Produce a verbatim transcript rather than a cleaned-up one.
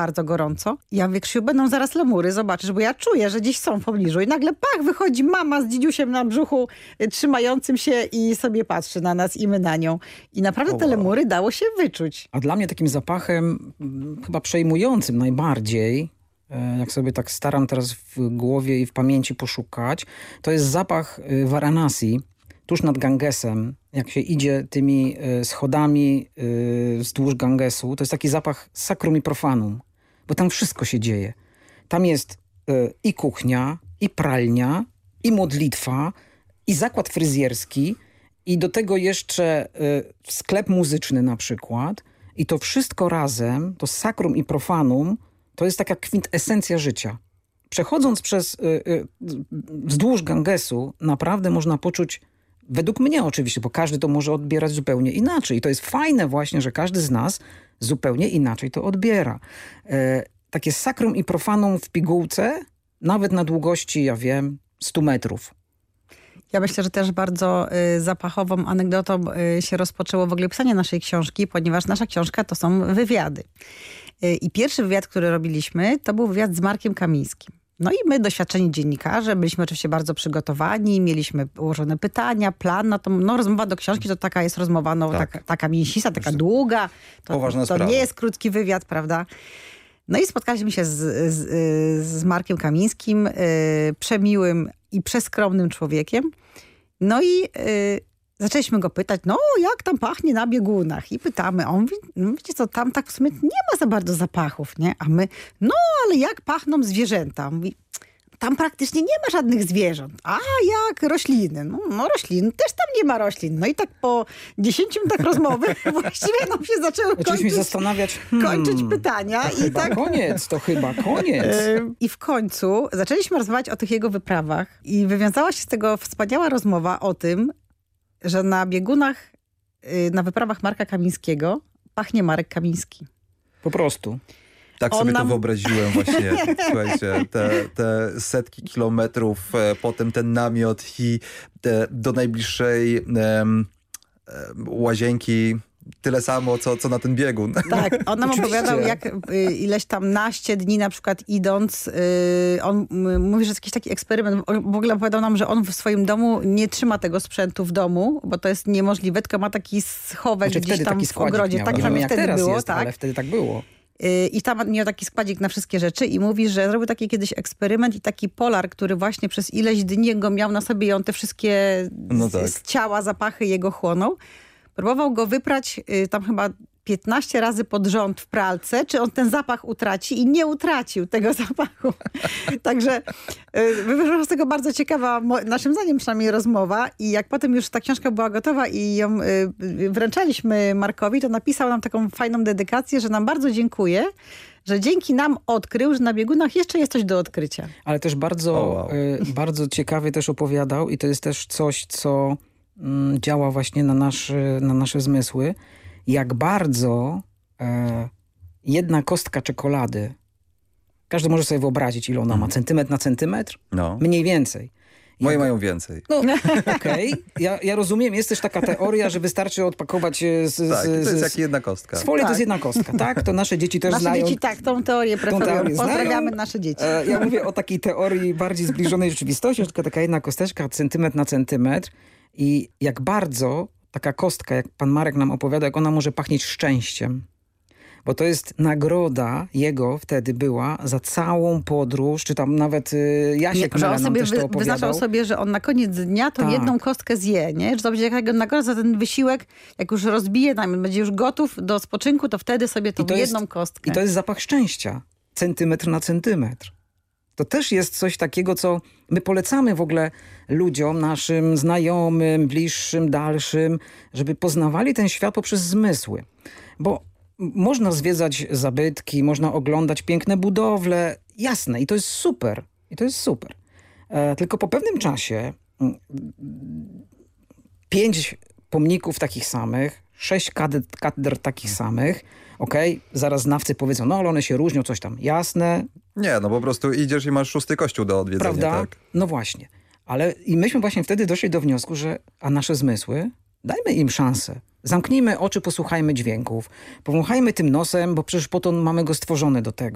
bardzo gorąco. Ja mówię, Krzysiu, będą zaraz lemury, zobaczysz, bo ja czuję, że gdzieś są w pobliżu. I nagle pach, wychodzi mama z dzidziusiem na brzuchu, y, trzymającym się i sobie patrzy na nas i my na nią. I naprawdę O, te wow. lemury dało się wyczuć. A dla mnie takim zapachem mm, chyba przejmującym najbardziej, e, jak sobie tak staram teraz w głowie i w pamięci poszukać, to jest zapach e, Varanasi, tuż nad Gangesem. Jak się idzie tymi e, schodami e, wzdłuż Gangesu, to jest taki zapach sacrum i profanum, bo tam wszystko się dzieje. Tam jest e, i kuchnia, i pralnia, i modlitwa, i zakład fryzjerski, i do tego jeszcze y, sklep muzyczny na przykład. I to wszystko razem, to sacrum i profanum, to jest taka kwintesencja życia. Przechodząc przez y, y, wzdłuż Gangesu, naprawdę można poczuć, według mnie oczywiście, bo każdy to może odbierać zupełnie inaczej. I to jest fajne właśnie, że każdy z nas zupełnie inaczej to odbiera. Y, takie sacrum i profanum w pigułce, nawet na długości, ja wiem, stu metrów. Ja myślę, że też bardzo y, zapachową anegdotą y, się rozpoczęło w ogóle pisanie naszej książki, ponieważ nasza książka to są wywiady. Y, I pierwszy wywiad, który robiliśmy, to był wywiad z Markiem Kamińskim. No i my, doświadczeni dziennikarze, byliśmy oczywiście bardzo przygotowani, mieliśmy ułożone pytania, plan na tą, no rozmowa do książki to taka jest rozmowa, no Tak. taka, taka mięsista, taka długa. To, Poważna to, to sprawa. nie jest krótki wywiad, prawda? No i spotkaliśmy się z, z, z Markiem Kamińskim, y, przemiłym i przeskromnym człowiekiem. No i y, zaczęliśmy go pytać, no jak tam pachnie na biegunach? I pytamy, a on mówi, no wiecie co, tam tak w sumie nie ma za bardzo zapachów, nie? A my, no ale jak pachną zwierzęta? On mówi, tam praktycznie nie ma żadnych zwierząt. A jak rośliny? No, no roślin, też tam nie ma roślin. No i tak po dziesięciu minutach rozmowy właściwie nam się zaczęły Zaczęliśmy kończyć, zastanawiać, hmm, kończyć pytania. to I chyba tak koniec, to chyba koniec. Ym, I w końcu zaczęliśmy rozmawiać o tych jego wyprawach i wywiązała się z tego wspaniała rozmowa o tym, że na biegunach, y, na wyprawach Marka Kamińskiego pachnie Marek Kamiński. Po prostu. Tak On sobie nam- to wyobraziłem właśnie, słuchajcie, te, te setki kilometrów, e, potem ten namiot i te, do najbliższej em, em, łazienki tyle samo, co, co na ten biegun. Tak, on nam Oczywiście. opowiadał, jak y, ileś tam naście dni na przykład idąc, y, on y, mówi, że jest jakiś taki eksperyment. On w ogóle opowiadał nam, że on w swoim domu nie trzyma tego sprzętu w domu, bo to jest niemożliwe, tylko ma taki schowek Znaczy gdzieś wtedy tam taki w składnik ogrodzie. miał. Tak Nie przynajmniej wiem, jak wtedy teraz było, jest, tak. ale wtedy tak było. Y, I tam miał taki składzik na wszystkie rzeczy i mówi, że zrobił taki kiedyś eksperyment i taki polar, który właśnie przez ileś dni go miał na sobie i on te wszystkie No z, tak. z ciała zapachy jego chłonął. Próbował go wyprać y, tam chyba piętnaście razy pod rząd w pralce, czy on ten zapach utraci i nie utracił tego zapachu. Także y, wyszła z tego bardzo ciekawa, mo- naszym zdaniem przynajmniej, rozmowa i jak potem już ta książka była gotowa i ją y, y, wręczaliśmy Markowi, to napisał nam taką fajną dedykację, że nam bardzo dziękuję, że dzięki nam odkrył, że na biegunach jeszcze jest coś do odkrycia. Ale też bardzo, O, wow. y, bardzo ciekawie też opowiadał i to jest też coś, co mm, działa właśnie na, nasz, na nasze zmysły. Jak bardzo e, jedna kostka czekolady, każdy może sobie wyobrazić, ile ona ma, centymetr na centymetr? No. Mniej więcej. Moje Jak- mają więcej. No, okej. Ja, ja rozumiem, jest też taka teoria, że wystarczy odpakować e, z, z, Tak, to z, jest z, jak jedna kostka. z folii, to Tak. jest jedna kostka, tak? To nasze dzieci też Nasze znają. dzieci tak, tą teorię preferują. teorię znają. Pozdrawiamy nasze dzieci. E, ja mówię o takiej teorii bardziej zbliżonej rzeczywistości, że tylko taka jedna kosteczka, centymetr na centymetr i jak bardzo taka kostka, jak pan Marek nam opowiada, jak ona może pachnieć szczęściem. Bo to jest nagroda jego wtedy była za całą podróż, czy tam nawet y, Jasiek Nie, że on Mela nam sobie też to wy, opowiadał. wyznaczał sobie, że on na koniec dnia to Tak. jedną kostkę zje, nie? Że to będzie jakaś nagroda za ten wysiłek, jak już rozbije, tam będzie już gotów do spoczynku, to wtedy sobie tą I to jest- jedną kostkę. I to jest zapach szczęścia. Centymetr na centymetr. To też jest coś takiego, co my polecamy w ogóle ludziom, naszym znajomym, bliższym, dalszym, żeby poznawali ten świat poprzez zmysły. Bo m- można zwiedzać zabytki, można oglądać piękne budowle, jasne, i to jest super. I to jest super. E, tylko po pewnym czasie mm, pięć pomników takich samych, sześć katedr, katedr takich samych, okej, zaraz znawcy powiedzą, no ale one się różnią, coś tam, jasne, Nie, no po prostu idziesz i masz szósty kościół do odwiedzenia, prawda? tak? No właśnie. Ale i myśmy właśnie wtedy doszli do wniosku, że a nasze zmysły, dajmy im szansę. Zamknijmy oczy, posłuchajmy dźwięków, powąchajmy tym nosem, bo przecież po to mamy go stworzone do tego.